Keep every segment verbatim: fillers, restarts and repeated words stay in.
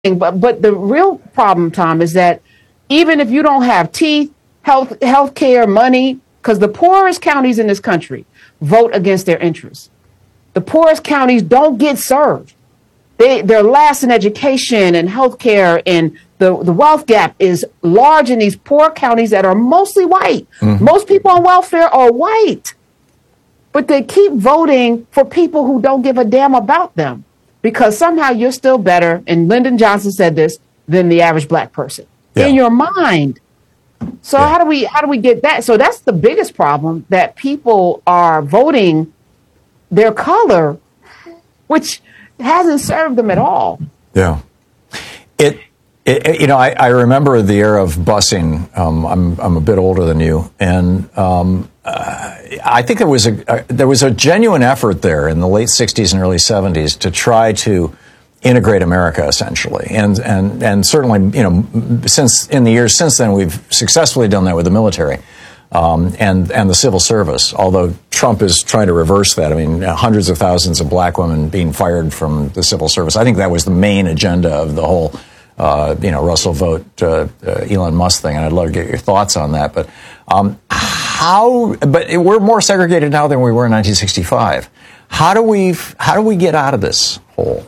but but the real problem, Tom, is that even if you don't have teeth, health, health care, money, because the poorest counties in this country vote against their interests. The poorest counties don't get served. They, they're last in education and health care, and the, the wealth gap is large in these poor counties that are mostly white. Mm-hmm. Most people on welfare are white, but they keep voting for people who don't give a damn about them because somehow you're still better, and Lyndon Johnson said this, than the average black person yeah. in your mind. So yeah. how do we how do we get that? So that's the biggest problem, that people are voting their color, which hasn't served them at all. Yeah. It, it you know, I, I remember the era of busing. Um, I'm I'm a bit older than you, and um, uh, I think there was a, a there was a genuine effort there in the late sixties and early seventies to try to integrate America, essentially, and and and certainly, you know, since in the years since then, we've successfully done that with the military. Um, and, and the civil service, although Trump is trying to reverse that. I mean, hundreds of thousands of black women being fired from the civil service. I think that was the main agenda of the whole, uh, you know, Russell vote, uh, uh, Elon Musk thing. And I'd love to get your thoughts on that. But um, how, but it, we're more segregated now than we were in nineteen sixty-five. How do we, how do we get out of this hole?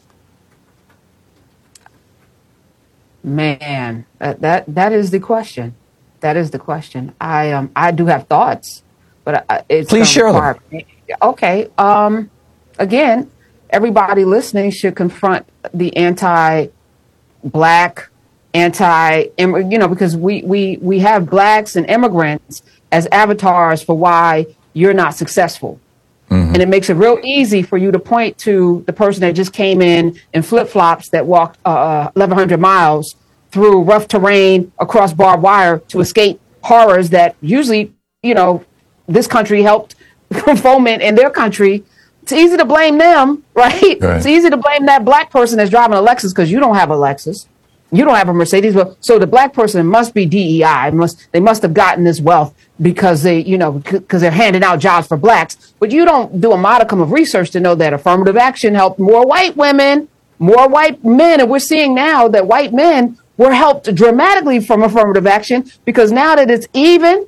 Man, that, that, that is the question. That is the question. I um I do have thoughts, but I, it's please share them. Okay. Um, again, everybody listening should confront the anti-black, anti, you know, because we we we have blacks and immigrants as avatars for why you're not successful, mm-hmm. and it makes it real easy for you to point to the person that just came in in flip flops that walked uh, eleven hundred miles. Through rough terrain, across barbed wire to escape horrors that usually, you know, this country helped foment in their country. It's easy to blame them, right? right? It's easy to blame that black person that's driving a Lexus because you don't have a Lexus. You don't have a Mercedes. But so the black person must be D E I. Must they must have gotten this wealth because they, you know, because they're handing out jobs for blacks. But you don't do a modicum of research to know that affirmative action helped more white women, more white men. And we're seeing now that white men were helped dramatically from affirmative action because now that it's even,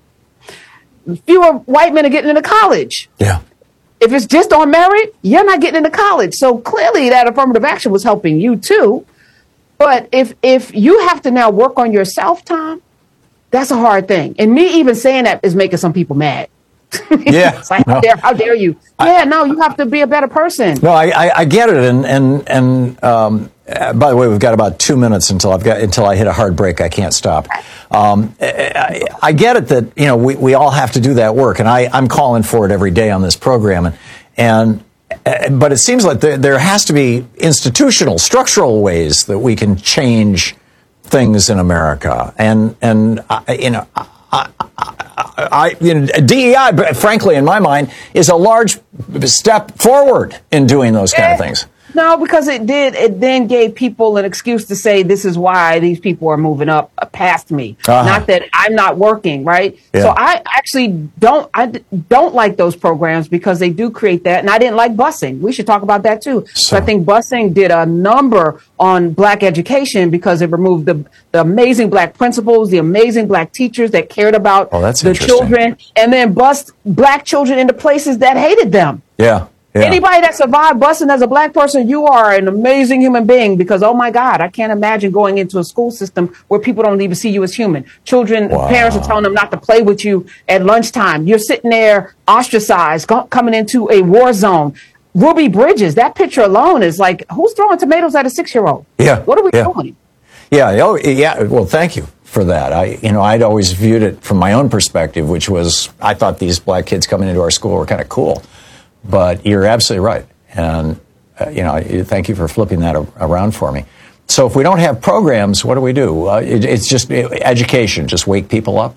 fewer white men are getting into college. Yeah. If it's just on merit, you're not getting into college. So clearly that affirmative action was helping you too. But if if you have to now work on yourself, Tom, that's a hard thing. And me even saying that is making some people mad. Yeah. It's like, no. how, dare, how dare you? I, yeah, no, you have to be a better person. No, I, I, I get it. And, and, and, um, Uh, by the way, we've got about two minutes until I've got until I hit a hard break. I can't stop. Um, I, I get it that you know we, we all have to do that work, and I, I'm calling for it every day on this program. And, and uh, but it seems like there, there has to be institutional, structural ways that we can change things in America. And and uh, you know, I, I, I you know, D E I, frankly, in my mind, is a large step forward in doing those kind of things. No, because it did. It then gave people an excuse to say this is why these people are moving up past me. Uh-huh. Not that I'm not working, right? Yeah. So I actually don't. I don't like those programs because they do create that. And I didn't like busing. We should talk about that too. So, so I think busing did a number on black education because it removed the the amazing black principals, the amazing black teachers that cared about oh, that's the children, and then bust black children into places that hated them. Yeah. Yeah. Anybody that survived busing as a black person, you are an amazing human being because, oh, my God, I can't imagine going into a school system where people don't even see you as human. Children, wow. Parents are telling them not to play with you at lunchtime. You're sitting there ostracized, go- coming into a war zone. Ruby Bridges, that picture alone is like, who's throwing tomatoes at a six-year-old? Yeah. What are we yeah. doing? Yeah. Oh, yeah. Well, thank you for that. I, you know, I'd always viewed it from my own perspective, which was I thought these black kids coming into our school were kind of cool. But you're absolutely right. And, uh, you know, thank you for flipping that around for me. So if we don't have programs, what do we do? Uh, it, it's just education, just wake people up?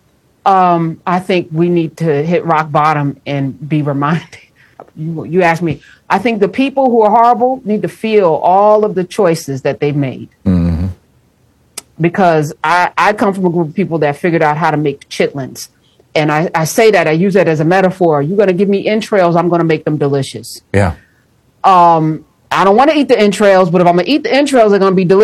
Um, I think we need to hit rock bottom and be reminded. You, you asked me. I think the people who are horrible need to feel all of the choices that they've made. Mm-hmm. Because I, I come from a group of people that figured out how to make chitlins. And I, I say that, I use that as a metaphor. You're going to give me entrails, I'm going to make them delicious. Yeah. Um, I don't want to eat the entrails, but if I'm going to eat the entrails, they're going to be delicious.